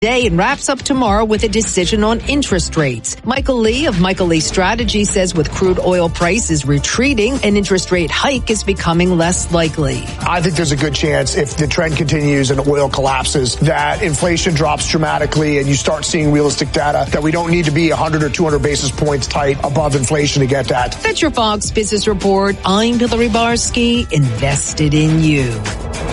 Today and wraps up tomorrow with a decision on interest rates. Michael Lee of Michael Lee Strategy says with crude oil prices retreating, an interest rate hike is becoming less likely. I think there's a good chance if the trend continues and oil collapses that inflation drops dramatically and you start seeing realistic data that we don't need to be 100 or 200 basis points tight above inflation to get that. That's your Fox Business Report. I'm Hillary Barsky, invested in you.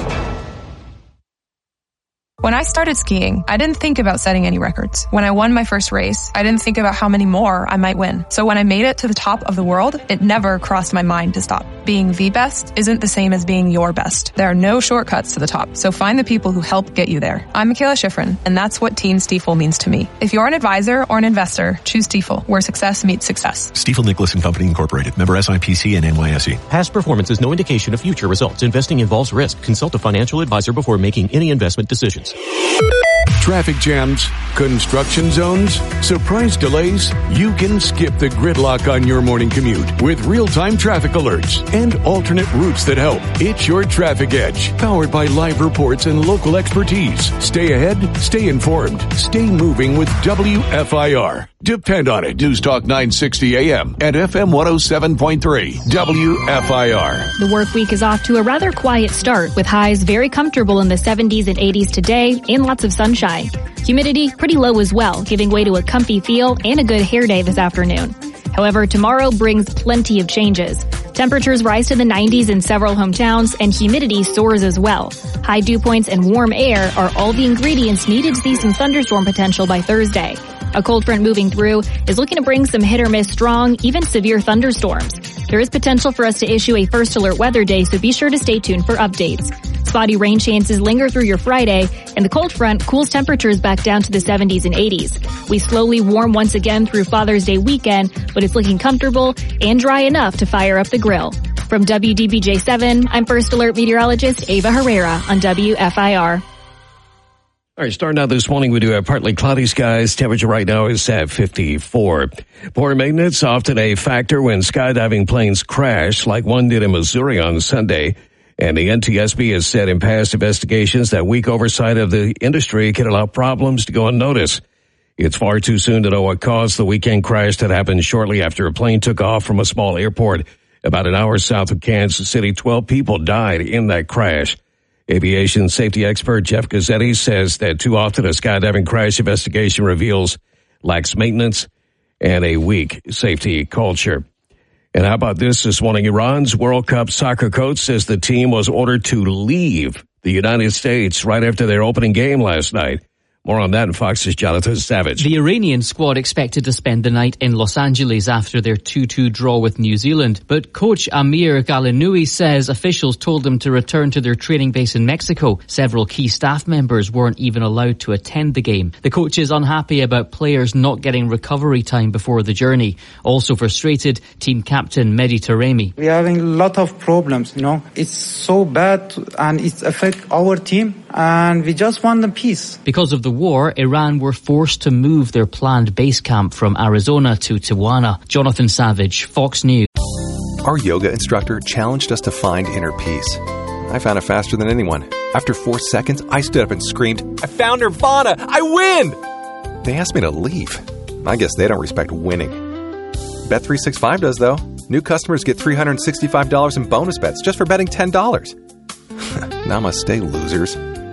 When I started skiing, I didn't think about setting any records. When I won my first race, I didn't think about how many more I might win. So when I made it to the top of the world, it never crossed my mind to stop. Being the best isn't the same as being your best. There are no shortcuts to the top, so find the people who help get you there. I'm Michaela Schifrin, and that's what Team Stifel means to me. If you're an advisor or an investor, choose Stifel, where success meets success. Stifel Nicholas and Company Incorporated, member SIPC and NYSE. Past performance is no indication of future results. Investing involves risk. Consult a financial advisor before making any investment decisions. Traffic jams, construction zones, surprise delays. You can skip the gridlock on your morning commute with real-time traffic alerts and alternate routes that help. It's your Traffic Edge, powered by live reports and local expertise. Stay ahead, stay informed, stay moving with WFIR. Depend on it. News Talk 960 AM and FM 107.3 WFIR. The work week is off to a rather quiet start with highs very comfortable in the 70s and 80s today and lots of sunshine. Humidity pretty low as well, giving way to a comfy feel and a good hair day this afternoon. However, tomorrow brings plenty of changes. Temperatures rise to the 90s in several hometowns and humidity soars as well. High dew points and warm air are all the ingredients needed to see some thunderstorm potential by Thursday. A cold front moving through is looking to bring some hit or miss strong, even severe thunderstorms. There is potential for us to issue a first alert weather day, so be sure to stay tuned for updates. Spotty rain chances linger through your Friday, and the cold front cools temperatures back down to the 70s and 80s. We slowly warm once again through Father's Day weekend, but it's looking comfortable and dry enough to fire up the grill. From WDBJ7, I'm First Alert Meteorologist Ava Herrera on WFIR. All right, starting out this morning, we do have partly cloudy skies. Temperature right now is at 54. Poor maintenance often a factor when skydiving planes crash, like one did in Missouri on Sunday. And the NTSB has said in past investigations that weak oversight of the industry can allow problems to go unnoticed. It's far too soon to know what caused the weekend crash that happened shortly after a plane took off from a small airport about an hour south of Kansas City. 12 people died in that crash. Aviation safety expert Jeff Gazzetti says that too often a skydiving crash investigation reveals lax maintenance and a weak safety culture. And how about this morning? Iran's World Cup soccer coach says the team was ordered to leave the United States right after their opening game last night. More on that in Fox's Jonathan Savage. The Iranian squad expected to spend the night in Los Angeles after their 2-2 draw with New Zealand. But coach Amir Galinoui says officials told them to return to their training base in Mexico. Several key staff members weren't even allowed to attend the game. The coach is unhappy about players not getting recovery time before the journey. Also frustrated, team captain Mehdi Taremi. We are having a lot of problems, It's so bad and it affects our team and we just want the peace. Because of the war, Iran were forced to move their planned base camp from Arizona to Tijuana. Jonathan Savage, Fox News. Our yoga instructor challenged us to find inner peace. I found it faster than anyone. After 4 seconds, I stood up and screamed, "I found Nirvana! I win!" They asked me to leave. I guess they don't respect winning. Bet365 does, though. New customers get $365 in bonus bets just for betting $10. Namaste, losers.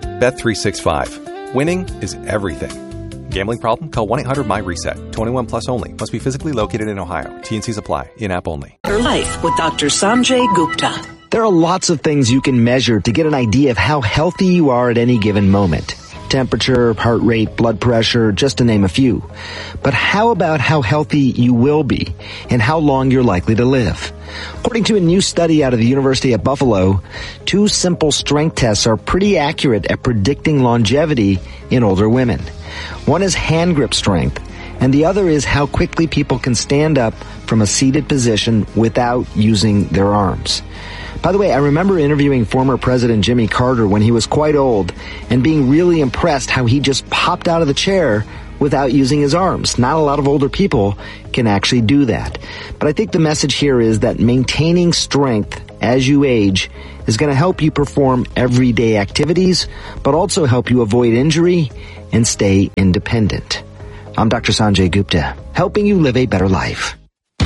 Bet365. Winning is everything. Gambling problem? Call 1-800-MY-RESET. 21 plus only. Must be physically located in Ohio. T&Cs apply. In-app only. Your life with Dr. Sanjay Gupta. There are lots of things you can measure to get an idea of how healthy you are at any given moment. Temperature, heart rate, blood pressure, just to name a few. But how about how healthy you will be and how long you're likely to live? According to a new study out of the University at Buffalo, 2 simple strength tests are pretty accurate at predicting longevity in older women. One is hand grip strength, and the other is how quickly people can stand up from a seated position without using their arms. By the way, I remember interviewing former President Jimmy Carter when he was quite old and being really impressed how he just popped out of the chair without using his arms. Not a lot of older people can actually do that. But I think the message here is that maintaining strength as you age is going to help you perform everyday activities, but also help you avoid injury and stay independent. I'm Dr. Sanjay Gupta, helping you live a better life.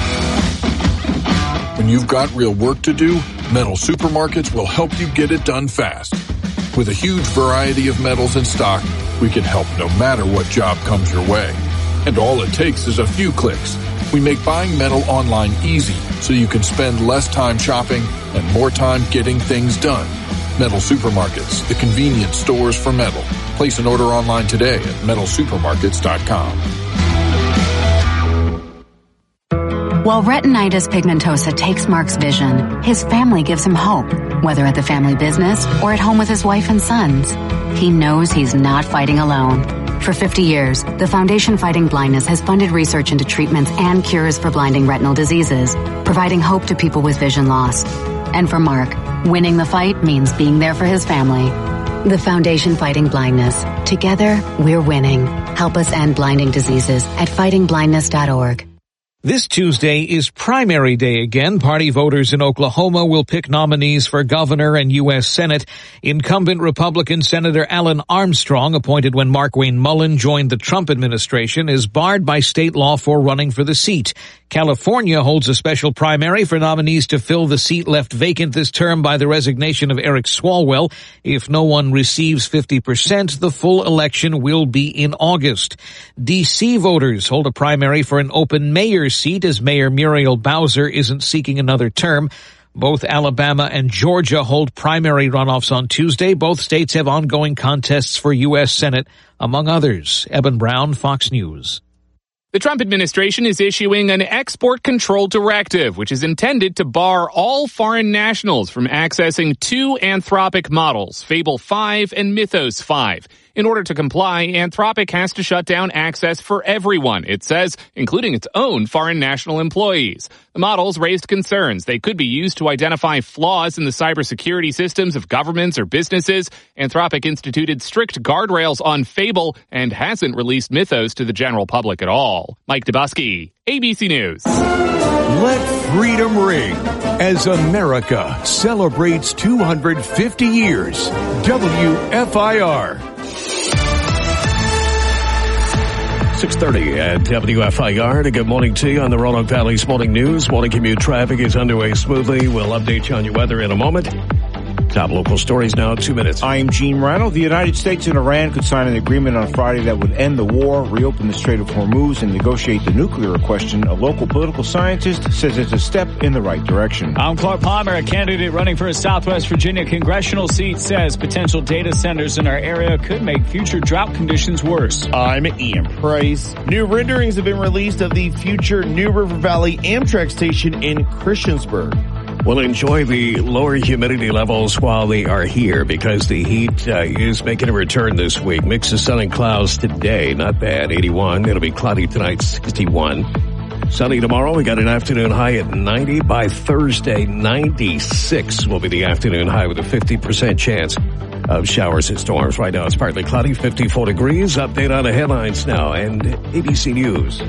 When you've got real work to do, Metal Supermarkets will help you get it done fast. With a huge variety of metals in stock, we can help no matter what job comes your way. And all it takes is a few clicks. We make buying metal online easy so you can spend less time shopping and more time getting things done. Metal Supermarkets, the convenience stores for metal. Place an order online today at metalsupermarkets.com. While retinitis pigmentosa takes Mark's vision, his family gives him hope, whether at the family business or at home with his wife and sons. He knows he's not fighting alone. For 50 years, the Foundation Fighting Blindness has funded research into treatments and cures for blinding retinal diseases, providing hope to people with vision loss. And for Mark, winning the fight means being there for his family. The Foundation Fighting Blindness. Together, we're winning. Help us end blinding diseases at fightingblindness.org. This Tuesday is primary day again. Party voters in Oklahoma will pick nominees for governor and U.S. Senate. Incumbent Republican Senator Alan Armstrong, appointed when Markwayne Mullin joined the Trump administration, is barred by state law for running for the seat. California holds a special primary for nominees to fill the seat left vacant this term by the resignation of Eric Swalwell. If no one receives 50%, the full election will be in August. D.C. voters hold a primary for an open mayor's seat as Mayor Muriel Bowser isn't seeking another term. Both Alabama and Georgia hold primary runoffs on Tuesday. Both states have ongoing contests for U.S. Senate, among others. Eben Brown, Fox News. The Trump administration is issuing an export control directive, which is intended to bar all foreign nationals from accessing two Anthropic models, Fable 5 and Mythos 5. In order to comply, Anthropic has to shut down access for everyone, it says, including its own foreign national employees. The models raised concerns they could be used to identify flaws in the cybersecurity systems of governments or businesses. Anthropic instituted strict guardrails on Fable and hasn't released Mythos to the general public at all. Mike Dubusky, ABC News. Let freedom ring as America celebrates 250 years. WFIR. 6:30 at WFIR. And good morning to you on the Roanoke Valley's Morning News. Morning commute traffic is underway smoothly. We'll update you on your weather in a moment. Top local stories now, 2 minutes. I'm Gene Rano. The United States and Iran could sign an agreement on Friday that would end the war, reopen the Strait of Hormuz, and negotiate the nuclear question. A local political scientist says it's a step in the right direction. I'm Clark Palmer, a candidate running for a Southwest Virginia congressional seat, says potential data centers in our area could make future drought conditions worse. I'm Ian Price. New renderings have been released of the future New River Valley Amtrak station in Christiansburg. We'll enjoy the lower humidity levels while they are here because the heat is making a return this week. Mix of sun and clouds today. Not bad. 81. It'll be cloudy tonight. 61. Sunny tomorrow. We got an afternoon high at 90. By Thursday, 96 will be the afternoon high with a 50% chance of showers and storms. Right now it's partly cloudy. 54 degrees. Update on the headlines now and ABC News.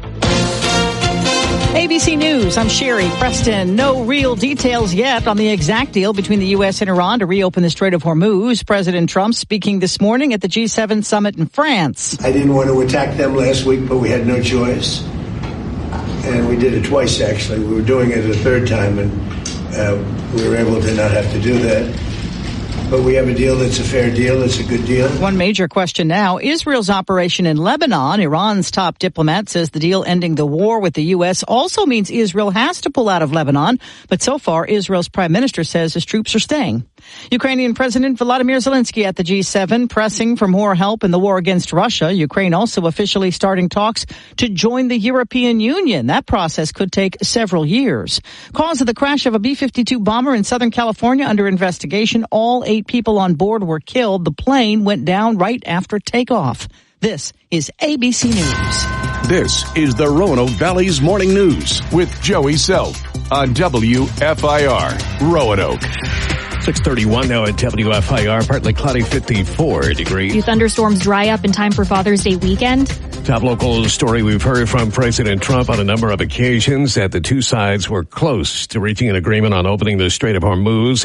ABC News, I'm Sherry Preston. No real details yet on the exact deal between the U.S. and Iran to reopen the Strait of Hormuz. President Trump speaking this morning at the G7 summit in France. I didn't want to attack them last week, but we had no choice. And we did it twice, actually. We were doing it a third time, and we were able to not have to do that. But we have a deal that's a fair deal. It's a good deal. One major question now, Israel's operation in Lebanon. Iran's top diplomat says the deal ending the war with the U.S. also means Israel has to pull out of Lebanon. But so far, Israel's prime minister says his troops are staying. Ukrainian President Volodymyr Zelensky at the G7 pressing for more help in the war against Russia. Ukraine also officially starting talks to join the European Union. That process could take several years. Cause of the crash of a B-52 bomber in Southern California under investigation. All 8 people on board were killed. The plane went down right after takeoff. This is ABC News. This is the Roanoke Valley's Morning News with Joey Self on WFIR Roanoke. 6:31 now at WFIR, partly cloudy, 54 degrees. Do thunderstorms dry up in time for Father's Day weekend? Top local story, we've heard from President Trump on a number of occasions that the two sides were close to reaching an agreement on opening the Strait of Hormuz, and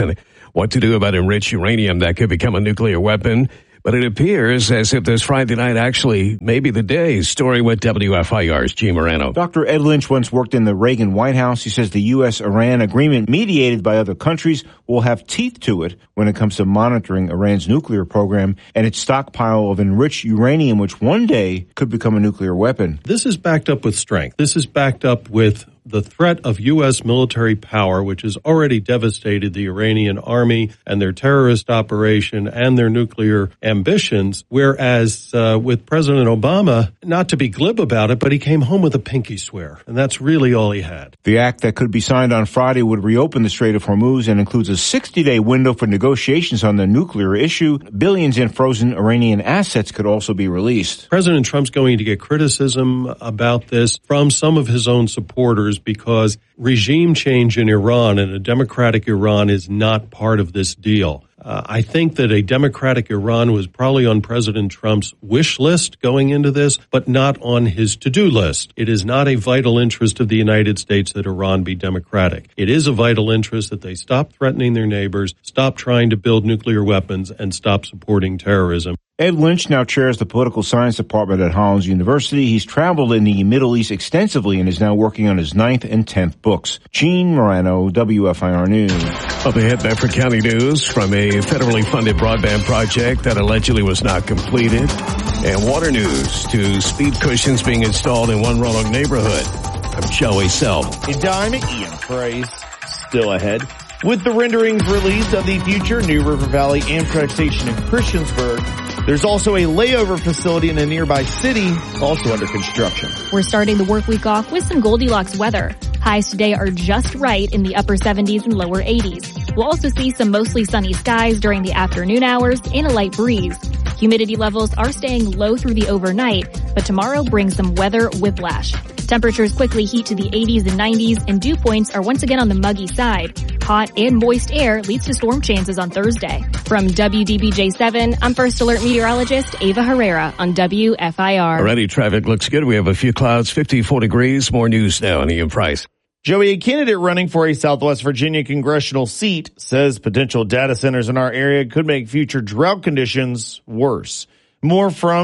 what to do about enriched uranium that could become a nuclear weapon. But it appears as if this Friday night actually may be the day. Story with WFIR's G. Morano. Dr. Ed Lynch once worked in the Reagan White House. He says the U.S.-Iran agreement mediated by other countries will have teeth to it when it comes to monitoring Iran's nuclear program and its stockpile of enriched uranium, which one day could become a nuclear weapon. This is backed up with strength. This is backed up with the threat of U.S. military power, which has already devastated the Iranian army and their terrorist operation and their nuclear ambitions, whereas with President Obama, not to be glib about it, but he came home with a pinky swear, and that's really all he had. The act that could be signed on Friday would reopen the Strait of Hormuz and includes a 60-day window for negotiations on the nuclear issue. Billions in frozen Iranian assets could also be released. President Trump's going to get criticism about this from some of his own supporters because regime change in Iran and a democratic Iran is not part of this deal. I think that a democratic Iran was probably on President Trump's wish list going into this, but not on his to-do list. It is not a vital interest of the United States that Iran be democratic. It is a vital interest that they stop threatening their neighbors, stop trying to build nuclear weapons, and stop supporting terrorism. Ed Lynch now chairs the political science department at Hollins University. He's traveled in the Middle East extensively and is now working on his 9th and 10th books. Gene Morano, WFIR News. Up ahead, Bedford County news from a federally funded broadband project that allegedly was not completed. And water news to speed cushions being installed in one Roanoke neighborhood. I'm Joey Sell. A dime Ian Price still ahead. With the renderings released of the future New River Valley Amtrak station in Christiansburg, there's also a layover facility in a nearby city also under construction. We're starting the work week off with some Goldilocks weather. Highs today are just right in the upper 70s and lower 80s. We'll also see some mostly sunny skies during the afternoon hours and a light breeze. Humidity levels are staying low through the overnight, but tomorrow brings some weather whiplash. Temperatures quickly heat to the 80s and 90s, and dew points are once again on the muggy side. Hot and moist air leads to storm chances on Thursday. From WDBJ7, I'm First Alert meteorologist Ava Herrera on WFIR. Already, traffic looks good. We have a few clouds, 54 degrees. More news now on Ian Price. Joey, a candidate running for a Southwest Virginia congressional seat, says potential data centers in our area could make future drought conditions worse. More from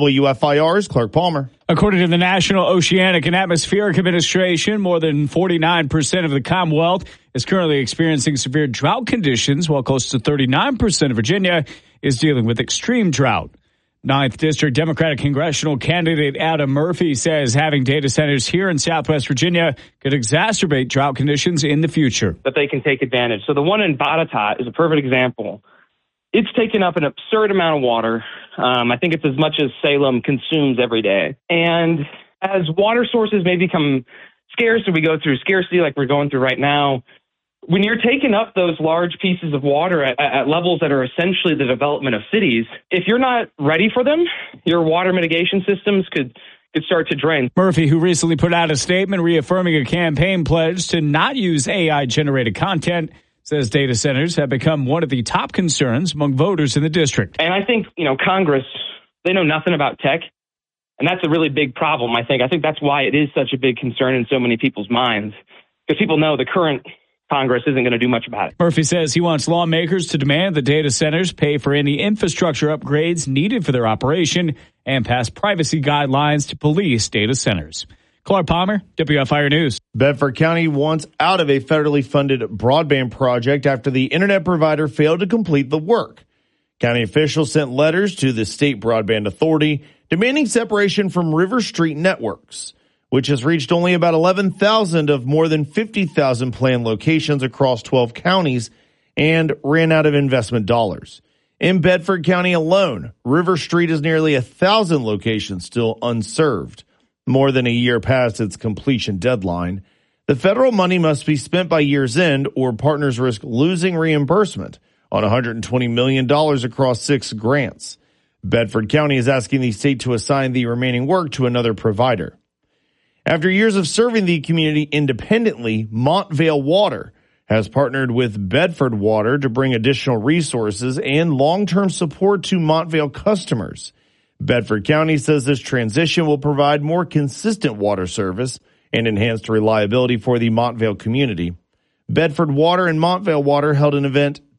WFIR's Clark Palmer. According to the National Oceanic and Atmospheric Administration, more than 49% of the Commonwealth is currently experiencing severe drought conditions, while close to 39% of Virginia is dealing with extreme drought. 9th District Democratic congressional candidate Adam Murphy says having data centers here in Southwest Virginia could exacerbate drought conditions in the future. That they can take advantage. So the one in Botetourt is a perfect example. It's taken up an absurd amount of water. I think it's as much as Salem consumes every day. And as water sources may become scarce, or we go through scarcity like we're going through right now, when you're taking up those large pieces of water at levels that are essentially the development of cities, if you're not ready for them, your water mitigation systems could start to drain. Murphy, who recently put out a statement reaffirming a campaign pledge to not use AI-generated content, says data centers have become one of the top concerns among voters in the district. And I think, Congress, they know nothing about tech. And that's a really big problem, I think. I think that's why it is such a big concern in so many people's minds. Because people know the current Congress isn't going to do much about it. Murphy says he wants lawmakers to demand the data centers pay for any infrastructure upgrades needed for their operation and pass privacy guidelines to police data centers. Clark Palmer, WFIR News. Bedford County wants out of a federally funded broadband project after the internet provider failed to complete the work. County officials sent letters to the State Broadband Authority demanding separation from River Street Networks, which has reached only about 11,000 of more than 50,000 planned locations across 12 counties and ran out of investment dollars. In Bedford County alone, River Street has nearly 1,000 locations still unserved. More than a year past its completion deadline. The federal money must be spent by year's end or partners risk losing reimbursement on $120 million across 6 grants. Bedford County is asking the state to assign the remaining work to another provider. After years of serving the community independently, Montvale Water has partnered with Bedford Water to bring additional resources and long-term support to Montvale customers. Bedford County says this transition will provide more consistent water service and enhanced reliability for the Montvale community. Bedford Water and Montvale Water held an event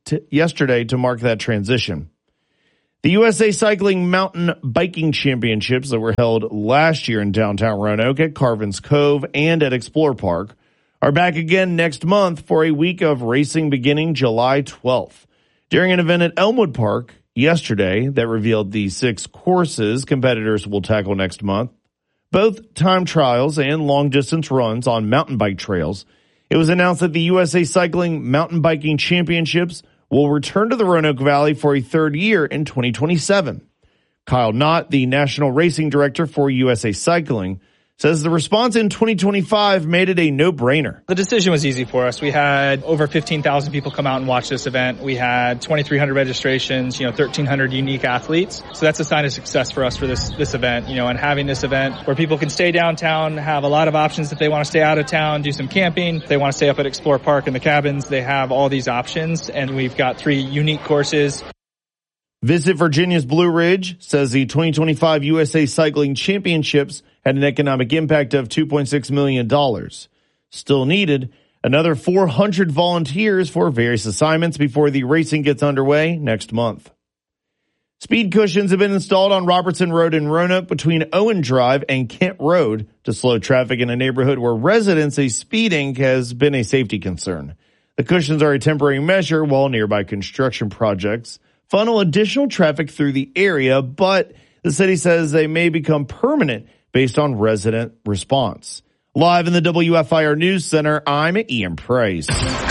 yesterday to mark that transition. The USA Cycling Mountain Biking Championships that were held last year in downtown Roanoke at Carvin's Cove and at Explorer Park are back again next month for a week of racing beginning July 12th. During an event at Elmwood Park yesterday that revealed the 6 courses competitors will tackle next month, both time trials and long-distance runs on mountain bike trails, it was announced that the USA Cycling Mountain Biking Championships will return to the Roanoke Valley for a third year in 2027. Kyle Knott, the National Racing Director for USA Cycling, says the response in 2025 made it a no-brainer. The decision was easy for us. We had over 15,000 people come out and watch this event. We had 2,300 registrations, 1,300 unique athletes. So that's a sign of success for us for this event, and having this event where people can stay downtown, have a lot of options if they want to stay out of town, do some camping. If they want to stay up at Explorer Park in the cabins, they have all these options. And we've got 3 unique courses. Visit Virginia's Blue Ridge says the 2025 USA Cycling Championships had an economic impact of $2.6 million. Still needed another 400 volunteers for various assignments before the racing gets underway next month. Speed cushions have been installed on Robertson Road in Roanoke between Owen Drive and Kent Road to slow traffic in a neighborhood where residents say speeding has been a safety concern. The cushions are a temporary measure while nearby construction projects funnel additional traffic through the area, but the city says they may become permanent based on resident response. Live in the WFIR News Center, I'm Ian Price.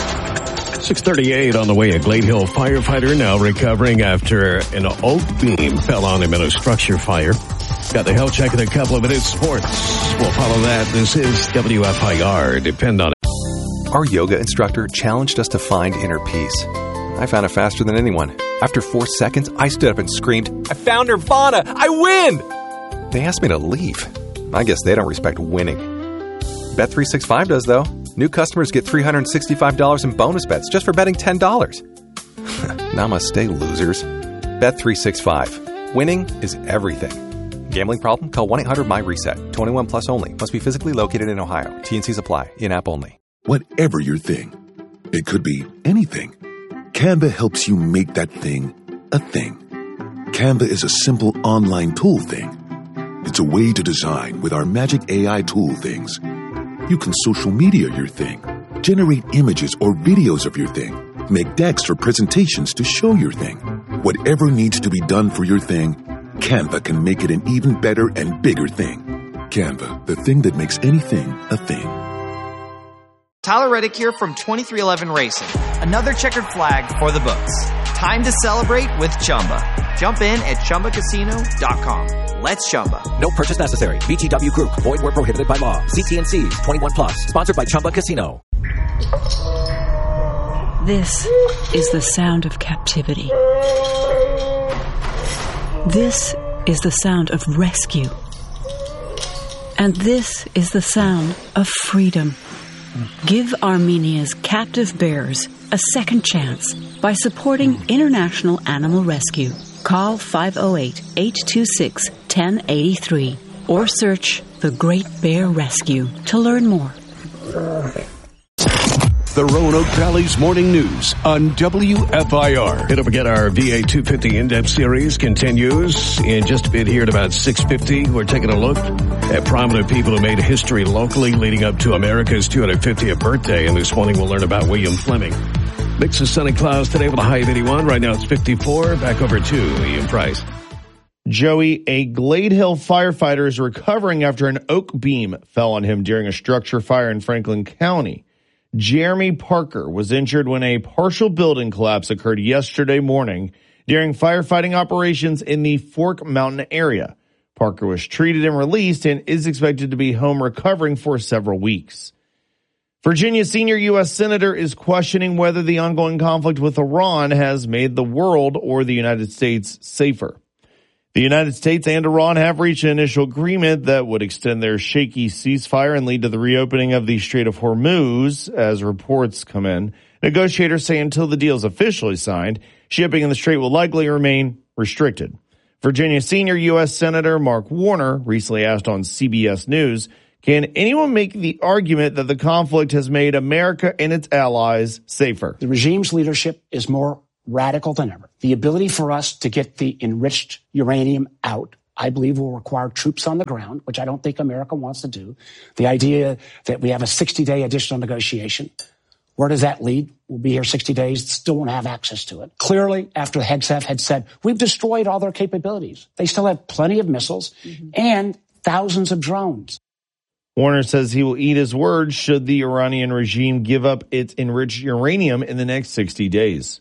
6:38 on the way. A Glade Hill firefighter now recovering after an oak beam fell on him in a structure fire. Got the health check in a couple of minutes. Sports. We'll follow that. This is WFIR. Depend on it. Our yoga instructor challenged us to find inner peace. I found it faster than anyone. After 4 seconds, I stood up and screamed, "I found Nirvana! I win!" They asked me to leave. I guess they don't respect winning. Bet365 does, though. New customers get $365 in bonus bets just for betting $10. Namaste, losers. Bet365. Winning is everything. Gambling problem? Call 1-800-MY-RESET. 21 plus only. Must be physically located in Ohio. T&Cs apply. In-app only. Whatever your thing, it could be anything. Canva helps you make that thing a thing. Canva is a simple online tool thing. It's a way to design with our magic AI tool things. You can social media your thing, generate images or videos of your thing, make decks or presentations to show your thing. Whatever needs to be done for your thing, Canva can make it an even better and bigger thing. Canva, the thing that makes anything a thing. Tyler Reddick here from 23XI Racing. Another checkered flag for the books. Time to celebrate with Chumba. Jump in at ChumbaCasino.com. Let's Chumba. No purchase necessary. VGW Group. Void where prohibited by law. See T&Cs. 21 plus. Sponsored by Chumba Casino. This is the sound of captivity. This is the sound of rescue. And this is the sound of freedom. Give Armenia's captive bears a second chance by supporting International Animal Rescue. Call 508-826-1083 or search The Great Bear Rescue to learn more. The Roanoke Valley's Morning News on WFIR. Don't forget our VA 250 in-depth series continues in just a bit here at about 6:50. We're taking a look at prominent people who made history locally leading up to America's 250th birthday. And this morning we'll learn about William Fleming. Mix of sunny clouds today with a high of 81. Right now it's 54. Back over to Ian Price. Joey, a Glade Hill firefighter is recovering after an oak beam fell on him during a structure fire in Franklin County. Jeremy Parker was injured when a partial building collapse occurred yesterday morning during firefighting operations in the Fork Mountain area. Parker was treated and released and is expected to be home recovering for several weeks. Virginia senior U.S. Senator is questioning whether the ongoing conflict with Iran has made the world or the United States safer. The United States and Iran have reached an initial agreement that would extend their shaky ceasefire and lead to the reopening of the Strait of Hormuz, as reports come in. Negotiators say until the deal is officially signed, shipping in the strait will likely remain restricted. Virginia senior U.S. Senator Mark Warner recently asked on CBS News, can anyone make the argument that the conflict has made America and its allies safer? The regime's leadership is more radical than ever. The ability for us to get the enriched uranium out, I believe, will require troops on the ground, which I don't think America wants to do. The idea that we have a 60-day additional negotiation, where does that lead? We'll be here 60 days, still won't have access to it. Clearly, after the Hegseth had said, we've destroyed all their capabilities. They still have plenty of missiles and thousands of drones. Warner says he will eat his words should the Iranian regime give up its enriched uranium in the next 60 days.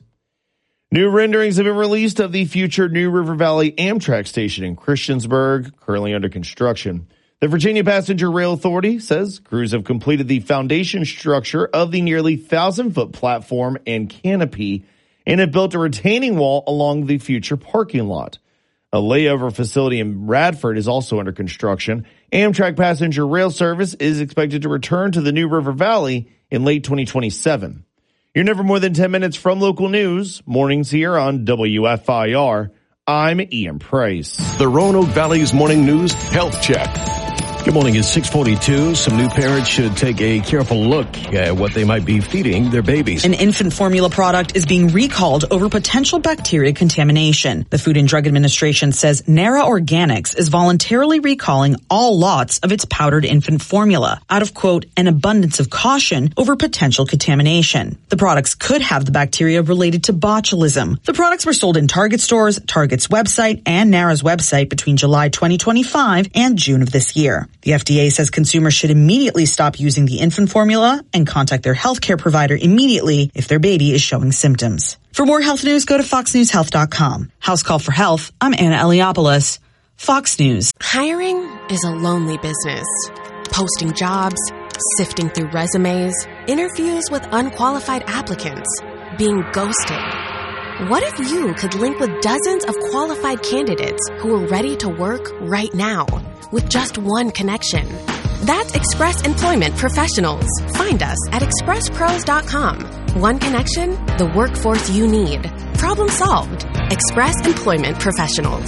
New renderings have been released of the future New River Valley Amtrak station in Christiansburg, currently under construction. The Virginia Passenger Rail Authority says crews have completed the foundation structure of the nearly 1,000-foot platform and canopy and have built a retaining wall along the future parking lot. A layover facility in Radford is also under construction. Amtrak passenger rail service is expected to return to the New River Valley in late 2027. You're never more than 10 minutes from local news. Mornings here on WFIR. I'm Ian Price. The Roanoke Valley's Morning News Health Check. Good morning. It's 6:42. Some new parents should take a careful look at what they might be feeding their babies. An infant formula product is being recalled over potential bacteria contamination. The Food and Drug Administration says Nara Organics is voluntarily recalling all lots of its powdered infant formula out of, quote, an abundance of caution over potential contamination. The products could have the bacteria related to botulism. The products were sold in Target stores, Target's website, and Nara's website between July 2025 and June of this year. The FDA says consumers should immediately stop using the infant formula and contact their healthcare provider immediately if their baby is showing symptoms. For more health news, go to foxnewshealth.com. House Call for Health, I'm Anna Eliopoulos. Fox News. Hiring is a lonely business. Posting jobs, sifting through resumes, interviews with unqualified applicants, being ghosted. What if you could link with dozens of qualified candidates who are ready to work right now with just one connection? That's Express Employment Professionals. Find us at expresspros.com. One connection, the workforce you need. Problem solved. Express Employment Professionals.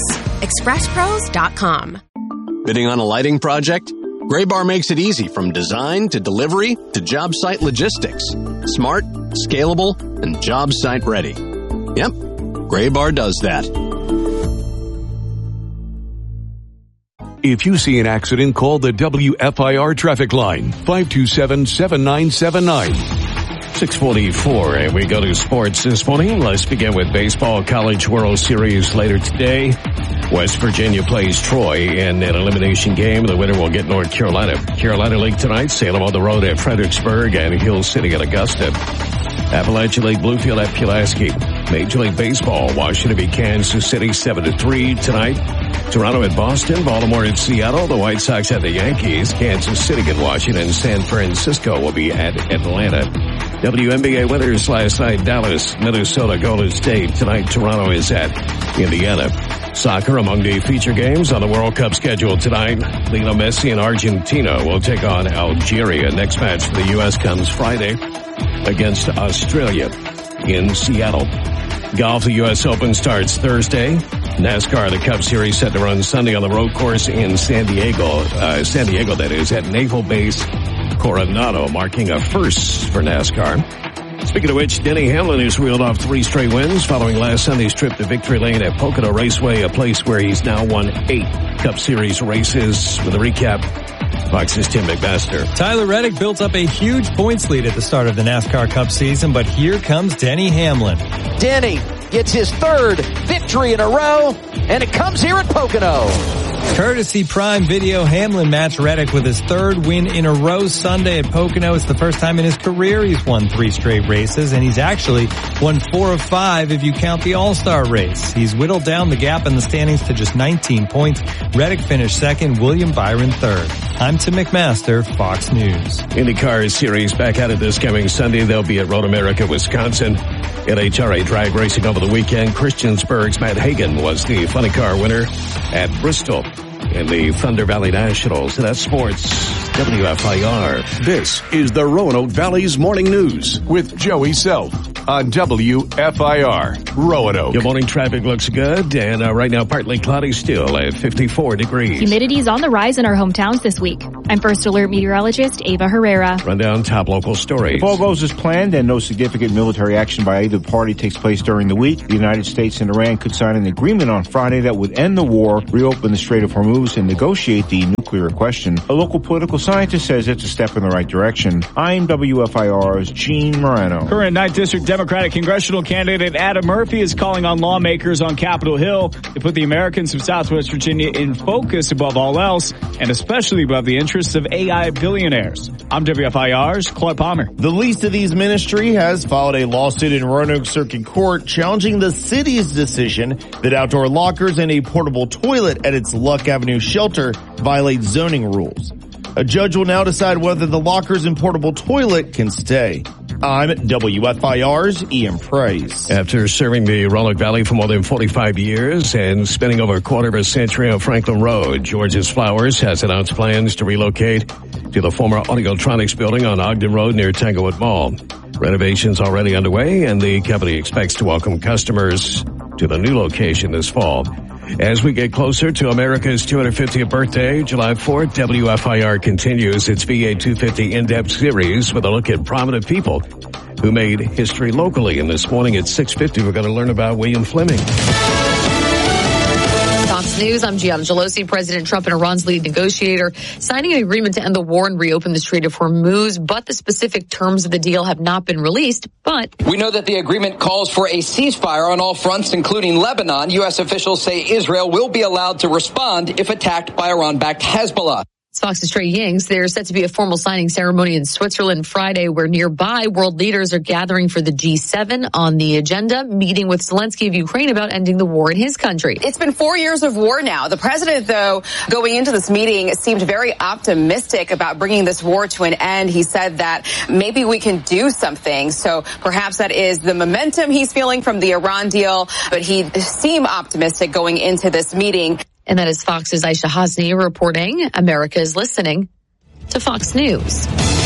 expresspros.com. Bidding on a lighting project? Graybar makes it easy from design to delivery to job site logistics. Smart, scalable, and job site ready. Yep, Graybar does that. If you see an accident, call the WFIR traffic line, 527-7979. 6:44, and we go to sports this morning. Let's begin with baseball. College World Series later today. West Virginia plays Troy in an elimination game. The winner will get North Carolina. Carolina League tonight, Salem on the road at Fredericksburg and Hill City at Augusta. Appalachian League Bluefield at Pulaski. Major League Baseball, Washington beat Kansas City 7-3 tonight. Toronto at Boston, Baltimore at Seattle, the White Sox at the Yankees, Kansas City at Washington, San Francisco will be at Atlanta. WNBA winners last night, Dallas, Minnesota, Golden State. Tonight, Toronto is at Indiana. Soccer among the feature games on the World Cup schedule tonight. Lionel Messi and Argentina will take on Algeria. Next match for the U.S. comes Friday against Australia in Seattle. Golf, the U.S. Open starts Thursday. NASCAR, the Cup Series set to run Sunday on the road course in San Diego, that is, at Naval Base Coronado, marking a first for NASCAR. Speaking of which, Denny Hamlin has reeled off 3 straight wins following last Sunday's trip to Victory Lane at Pocono Raceway, a place where he's now won 8 Cup Series races. With a recap, Fox's Tim McMaster. Tyler Reddick built up a huge points lead at the start of the NASCAR Cup season, but here comes Denny Hamlin. Denny gets his 3rd victory in a row, and it comes here at Pocono. Courtesy Prime Video, Hamlin matched Reddick with his 3rd win in a row Sunday at Pocono. It's the first time in his career he's won 3 straight races, and he's actually won 4 of 5 if you count the All-Star race. He's whittled down the gap in the standings to just 19 points. Reddick finished 2nd, William Byron 3rd. I'm Tim McMaster, Fox News. IndyCar Series back at it this coming Sunday. They'll be at Road America, Wisconsin. NHRA drag racing over the weekend. Christiansburg's Matt Hagan was the funny car winner at Bristol in the Thunder Valley Nationals. That's sports. WFIR. This is the Roanoke Valley's Morning News with Joey Self on WFIR Roanoke. Good morning. Traffic looks good, and right now partly cloudy still at 54 degrees. Humidity's on the rise in our hometowns this week. I'm First Alert meteorologist Ava Herrera. Run down top local stories. If all goes as planned and no significant military action by either party takes place during the week, the United States and Iran could sign an agreement on Friday that would end the war, reopen the Strait of Hormuz, and negotiate the nuclear question. A local political scientist says it's a step in the right direction. I'm WFIR's Gene Morano. Current 9th District Democratic congressional candidate Adam Murphy is calling on lawmakers on Capitol Hill to put the Americans of Southwest Virginia in focus above all else, and especially above the interests of AI billionaires. I'm WFIR's Clark Palmer. The least of these ministry has filed a lawsuit in Roanoke Circuit Court challenging the city's decision that outdoor lockers and a portable toilet at its Luck Avenue shelter violate zoning rules. A judge will now decide whether the lockers and portable toilet can stay. I'm WFIR's Ian Price. After serving the Roanoke Valley for more than 45 years and spending over a quarter of a century on Franklin Road, George's Flowers has announced plans to relocate to the former Audiotronics building on Ogden Road near Tanglewood Mall. Renovations already underway, and the company expects to welcome customers to the new location this fall. As we get closer to America's 250th birthday, July 4th, WFIR continues its VA 250 in-depth series with a look at prominent people who made history locally. And this morning at 6:50, we're going to learn about William Fleming. Fox News, I'm Gianna Gelosi. President Trump and Iran's lead negotiator signing an agreement to end the war and reopen the Strait of Hormuz, but the specific terms of the deal have not been released. But we know that the agreement calls for a ceasefire on all fronts, including Lebanon. U.S. officials say Israel will be allowed to respond if attacked by Iran-backed Hezbollah. Fox's Trey Yings. There's set to be a formal signing ceremony in Switzerland Friday, where nearby world leaders are gathering for the G7. On the agenda, meeting with Zelensky of Ukraine about ending the war in his country. It's been 4 years of war now. The president, though, going into this meeting, seemed very optimistic about bringing this war to an end. He said that maybe we can do something. So perhaps that is the momentum he's feeling from the Iran deal, but he seemed optimistic going into this meeting. And that is Fox's Aisha Hasni reporting. America is listening to Fox News.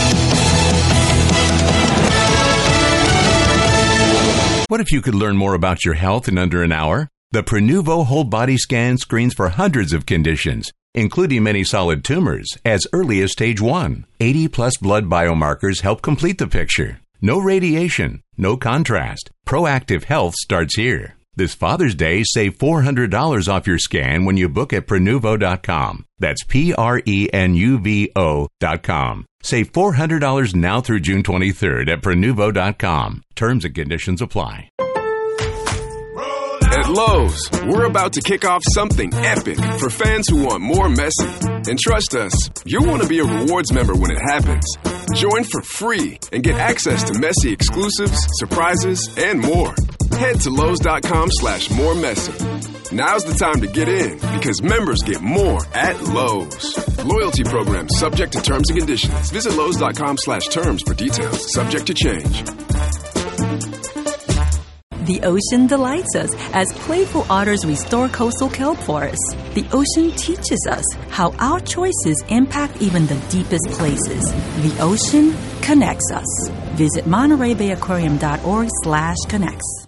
What if you could learn more about your health in under an hour? The Prenuvo Whole Body Scan screens for hundreds of conditions, including many solid tumors, as early as stage 1. 80-plus blood biomarkers help complete the picture. No radiation, no contrast. Proactive health starts here. This Father's Day, save $400 off your scan when you book at Prenuvo.com. That's Prenuvo.com. Save $400 now through June 23rd at Prenuvo.com. Terms and conditions apply. At Lowe's, we're about to kick off something epic for fans who want more Messi. And trust us, you'll want to be a rewards member when it happens. Join for free and get access to Messi exclusives, surprises, and more. Head to Lowe's.com/moremessy. Now's the time to get in because members get more at Lowe's. Loyalty program subject to terms and conditions. Visit Lowe's.com/terms for details. Subject to change. The ocean delights us as playful otters restore coastal kelp forests. The ocean teaches us how our choices impact even the deepest places. The ocean connects us. Visit MontereyBayAquarium.org/connects.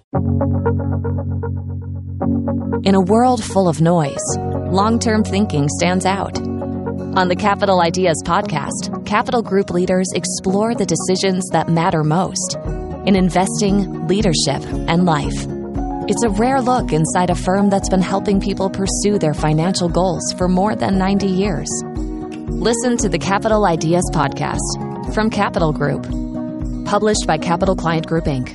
In a world full of noise, long-term thinking stands out. On the Capital Ideas podcast, Capital Group leaders explore the decisions that matter most in investing, leadership, and life. It's a rare look inside a firm that's been helping people pursue their financial goals for more than 90 years. Listen to the Capital Ideas podcast from Capital Group, published by Capital Client Group, Inc.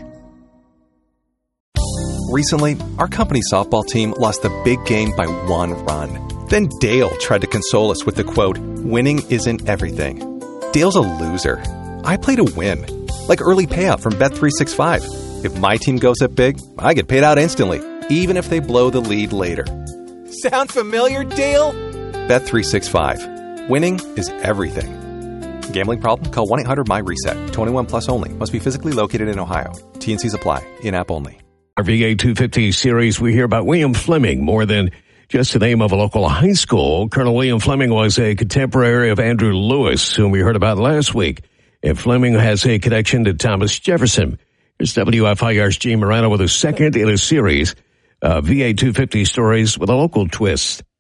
Recently, our company softball team lost the big game by 1 run. Then Dale tried to console us with the quote, "Winning isn't everything." Dale's a loser. I play to win. Like early payout from Bet365. If my team goes up big, I get paid out instantly, even if they blow the lead later. Sound familiar, Dale? Bet365. Winning is everything. Gambling problem? Call 1-800-MY-RESET. 21 plus only. Must be physically located in Ohio. T&Cs apply. In-app only. Our VA 250 series, we hear about William Fleming more than just the name of a local high school. Colonel William Fleming was a contemporary of Andrew Lewis, whom we heard about last week. And Fleming has a connection to Thomas Jefferson. Here's WFIR's Gene Morano with a second in a series of VA 250 stories with a local twist.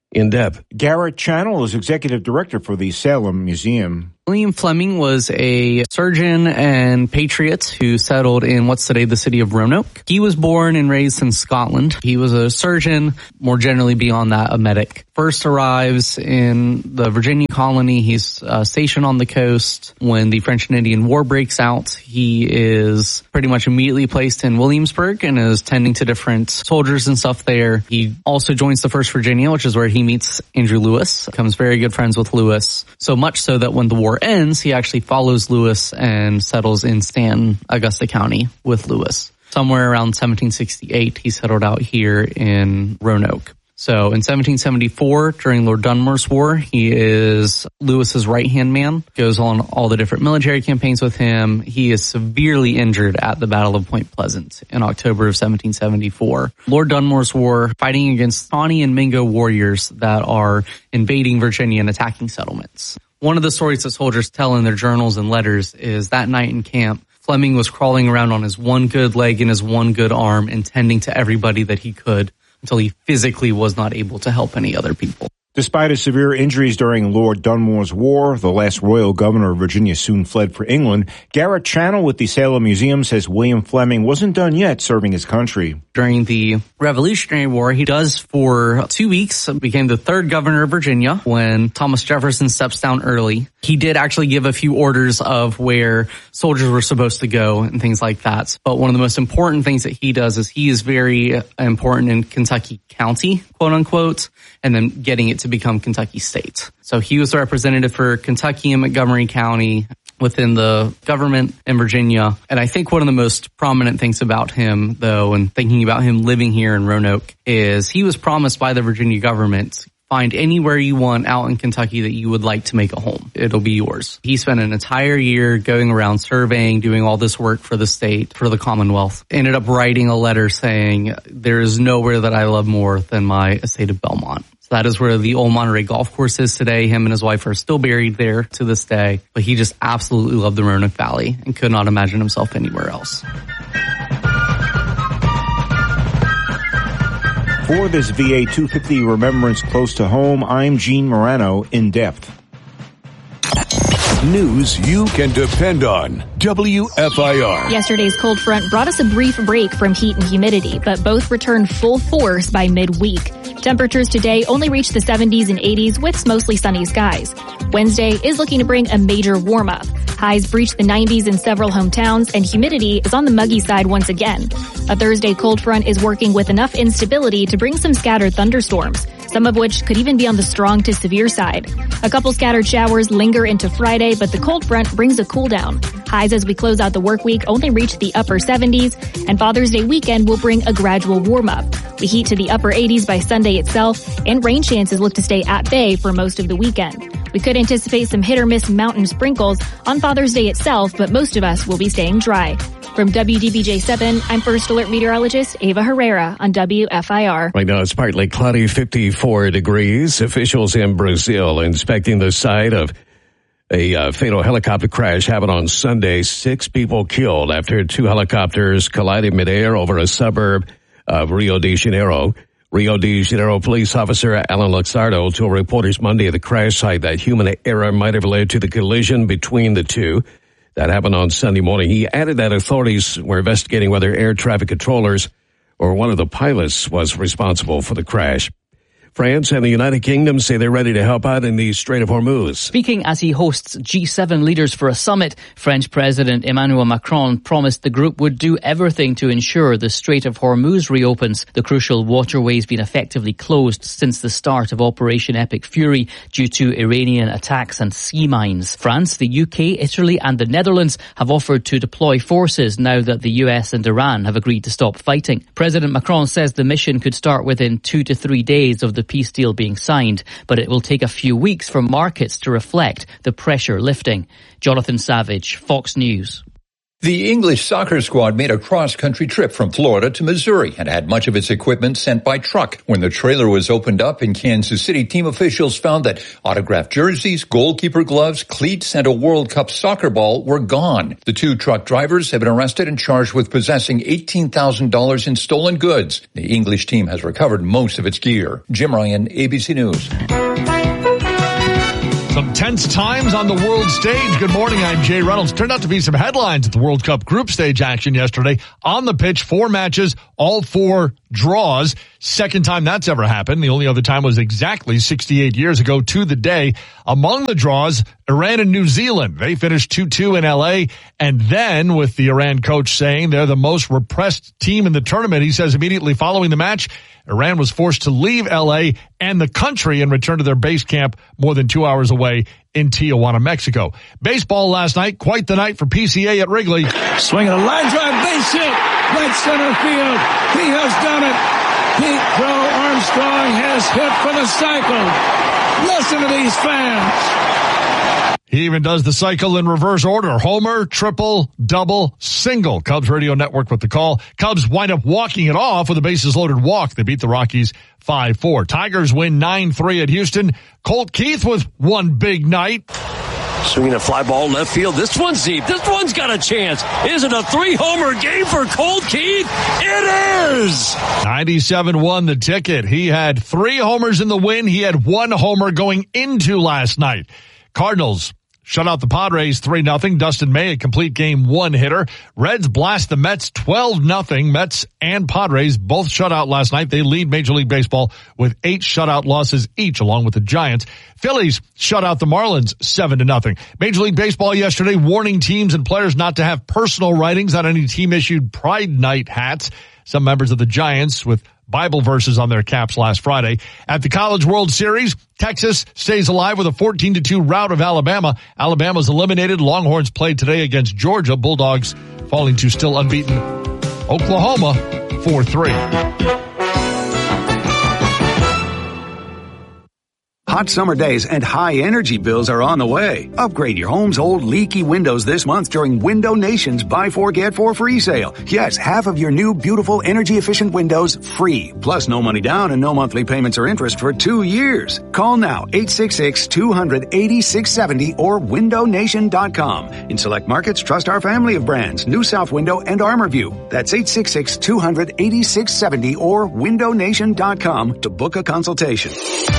In depth. Garrett Channel is executive director for the Salem Museum. William Fleming was a surgeon and patriot who settled in what's today the city of Roanoke. He was born and raised in Scotland. He was a surgeon, more generally beyond that, a medic. First arrives in the Virginia colony. He's stationed on the coast. When the French and Indian War breaks out, he is pretty much immediately placed in Williamsburg and is tending to different soldiers and stuff there. He also joins the 1st Virginia, which is where he meets Andrew Lewis, becomes very good friends with Lewis. So much so that when the war ends, he actually follows Lewis and settles in Stanton, Augusta County with Lewis. Somewhere around 1768, he settled out here in Roanoke. So in 1774, during Lord Dunmore's War, he is Lewis's right-hand man, goes on all the different military campaigns with him. He is severely injured at the Battle of Point Pleasant in October of 1774. Lord Dunmore's War, fighting against Shawnee and Mingo warriors that are invading Virginia and attacking settlements. One of the stories that soldiers tell in their journals and letters is that night in camp, Fleming was crawling around on his one good leg and his one good arm and tending to everybody that he could until he physically was not able to help any other people. Despite his severe injuries during Lord Dunmore's War, the last royal governor of Virginia soon fled for England. Garrett Channel with the Salem Museum says William Fleming wasn't done yet serving his country. During the Revolutionary War, he does for 2 weeks, became the 3rd governor of Virginia when Thomas Jefferson steps down early. He did actually give a few orders of where soldiers were supposed to go and things like that. But one of the most important things that he does is he is very important in Kentucky County, quote unquote, and then getting it to become Kentucky State. So he was the representative for Kentucky and Montgomery County within the government in Virginia. And I think one of the most prominent things about him, though, and thinking about him living here in Roanoke, is he was promised by the Virginia government, find anywhere you want out in Kentucky that you would like to make a home. It'll be yours. He spent an entire year going around surveying, doing all this work for the state, for the Commonwealth. Ended up writing a letter saying, there is nowhere that I love more than my estate of Belmont. So that is where the old Monterey Golf Course is today. Him and his wife are still buried there to this day. But he just absolutely loved the Roanoke Valley and could not imagine himself anywhere else. For this VA 250 remembrance close to home, I'm Gene Morano, in depth. News you can depend on. WFIR. Yesterday's cold front brought us a brief break from heat and humidity, but both returned full force by midweek. Temperatures today only reach the 70s and 80s with mostly sunny skies. Wednesday is looking to bring a major warm-up. Highs breach the 90s in several hometowns, and humidity is on the muggy side once again. A Thursday cold front is working with enough instability to bring some scattered thunderstorms, some of which could even be on the strong to severe side. A couple scattered showers linger into Friday, but the cold front brings a cool down. Highs as we close out the work week only reach the upper 70s, and Father's Day weekend will bring a gradual warm-up. We heat to the upper 80s by Sunday itself, and rain chances look to stay at bay for most of the weekend. We could anticipate some hit-or-miss mountain sprinkles on Father's Day itself, but most of us will be staying dry. From WDBJ7, I'm First Alert Meteorologist Ava Herrera on WFIR. Right now it's partly cloudy, 54 degrees. Officials in Brazil inspecting the site of a fatal helicopter crash happened on Sunday. 6 people killed after 2 helicopters collided midair over a suburb of Rio de Janeiro. Rio de Janeiro police officer Alan Luxardo told reporters Monday at the crash site that human error might have led to the collision between the two. That happened on Sunday morning. He added that authorities were investigating whether air traffic controllers or one of the pilots was responsible for the crash. France and the United Kingdom say they're ready to help out in the Strait of Hormuz. Speaking as he hosts G7 leaders for a summit, French President Emmanuel Macron promised the group would do everything to ensure the Strait of Hormuz reopens. The crucial waterway has been effectively closed since the start of Operation Epic Fury due to Iranian attacks and sea mines. France, the UK, Italy and the Netherlands have offered to deploy forces now that the US and Iran have agreed to stop fighting. President Macron says the mission could start within 2 to 3 days of the peace deal being signed, but it will take a few weeks for markets to reflect the pressure lifting. Jonathan Savage, Fox News. The English soccer squad made a cross-country trip from Florida to Missouri and had much of its equipment sent by truck. When the trailer was opened up in Kansas City, team officials found that autographed jerseys, goalkeeper gloves, cleats, and a World Cup soccer ball were gone. The two truck drivers have been arrested and charged with possessing $18,000 in stolen goods. The English team has recovered most of its gear. Jim Ryan, ABC News. Some tense times on the world stage. Good morning, I'm Jay Reynolds. Turned out to be some headlines at the World Cup group stage action yesterday. On the pitch, 4 matches, all 4 draws. Second time that's ever happened. The only other time was exactly 68 years ago to the day. Among the draws, Iran and New Zealand. They finished 2-2 in LA. And then with the Iran coach saying they're the most repressed team in the tournament, he says immediately following the match, Iran was forced to leave LA and the country and return to their base camp more than 2 hours away in Tijuana, Mexico. Baseball last night, quite the night for PCA at Wrigley. Swinging a line drive, base hit, right center field. He has done it. Pete Crow Armstrong has hit for the cycle. Listen to these fans. He even does the cycle in reverse order. Homer, triple, double, single. Cubs Radio Network with the call. Cubs wind up walking it off with a bases-loaded walk. They beat the Rockies 5-4. Tigers win 9-3 at Houston. Colt Keith with one big night. Swinging a fly ball left field. This one's deep. This one's got a chance. Is it a 3-homer game for Colt Keith? It is! 97 won the ticket. He had 3 homers in the win. He had 1 homer going into last night. Cardinals shut out the Padres 3-0. Dustin May, a complete game 1 hitter. Reds blast the Mets 12-0. Mets and Padres both shut out last night. They lead Major League Baseball with 8 shutout losses each, along with the Giants. Phillies shut out the Marlins 7-0. Major League Baseball yesterday warning teams and players not to have personal writings on any team-issued Pride Night hats. Some members of the Giants with Bible verses on their caps last Friday. At the College World Series, Texas stays alive with a 14-2 rout of Alabama. Alabama's eliminated. Longhorns played today against Georgia. Bulldogs falling to still unbeaten Oklahoma 4-3. Hot summer days and high energy bills are on the way. Upgrade your home's old leaky windows this month during Window Nation's Buy 4 Get 4 free sale. Yes, half of your new beautiful energy efficient windows free. Plus no money down and no monthly payments or interest for 2 years. Call now 866-200-8670 or windownation.com. In select markets, trust our family of brands, New South Window and ArmorView. That's 866-200-8670 or windownation.com to book a consultation.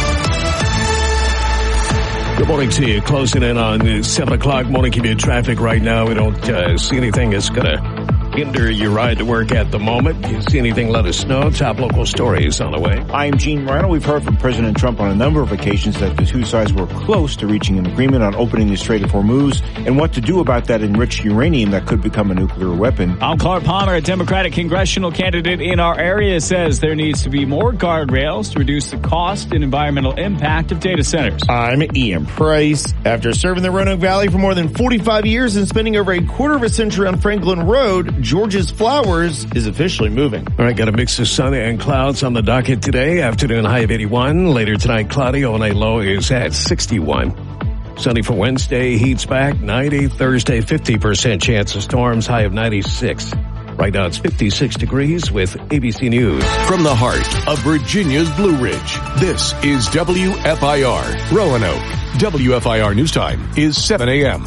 Good morning to you. Closing in on 7 o'clock morning commute traffic right now. We don't see anything that's going to hinder your ride to work at the moment. If you see anything, let us know. Top local stories on the way. I'm Gene Rino. We've heard from President Trump on a number of occasions that the two sides were close to reaching an agreement on opening the Strait of Hormuz and what to do about that enriched uranium that could become a nuclear weapon. Clark Palmer, a Democratic congressional candidate in our area, says there needs to be more guardrails to reduce the cost and environmental impact of data centers. I'm Ian Price. After serving the Roanoke Valley for more than 45 years and spending over a quarter of a century on Franklin Road, George's Flowers is officially moving. All right, got a mix of sun and clouds on the docket today. Afternoon high of 81. Later tonight, cloudy. Overnight low is at 61. Sunny for Wednesday. Heat's back. 90. Thursday, 50% chance of storms. High of 96. Right now it's 56 degrees with ABC News. From the heart of Virginia's Blue Ridge, this is WFIR Roanoke. WFIR News Time is 7 a.m.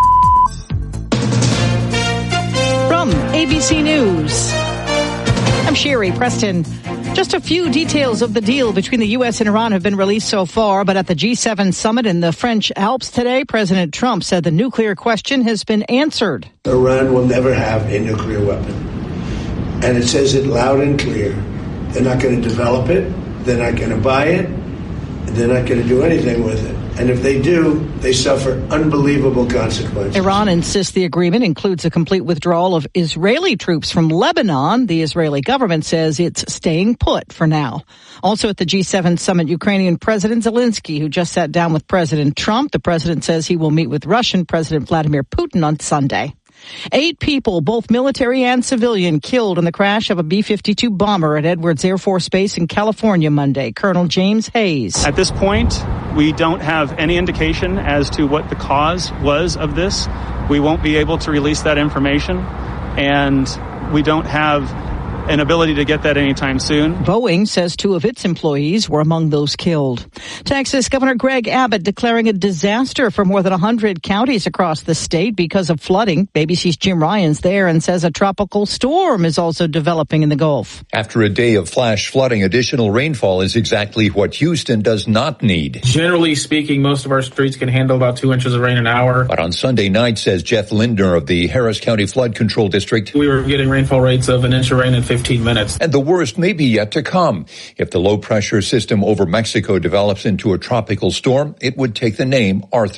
From ABC News, I'm Sherry Preston. Just a few details of the deal between the U.S. and Iran have been released so far, but at the G7 summit in the French Alps today, President Trump said the nuclear question has been answered. Iran will never have a nuclear weapon. And it says it loud and clear. They're not going to develop it. They're not going to buy it. They're not going to do anything with it. And if they do, they suffer unbelievable consequences. Iran insists the agreement includes a complete withdrawal of Israeli troops from Lebanon. The Israeli government says it's staying put for now. Also at the G7 summit, Ukrainian President Zelensky, who just sat down with President Trump. The president says he will meet with Russian President Vladimir Putin on Sunday. 8 people, both military and civilian, killed in the crash of a B-52 bomber at Edwards Air Force Base in California Monday. Colonel James Hayes. At this point, we don't have any indication as to what the cause was of this. We won't be able to release that information, and we don't have an ability to get that anytime soon. Boeing says 2 of its employees were among those killed. Texas Governor Greg Abbott declaring a disaster for more than 100 counties across the state because of flooding. ABC's Jim Ryan's there and says a tropical storm is also developing in the Gulf. After a day of flash flooding, additional rainfall is exactly what Houston does not need. Generally speaking, most of our streets can handle about 2 inches of rain an hour. But on Sunday night, says Jeff Lindner of the Harris County Flood Control District, we were getting rainfall rates of an inch of rain in 15 minutes. And the worst may be yet to come. If the low-pressure system over Mexico develops into a tropical storm, it would take the name Arthur.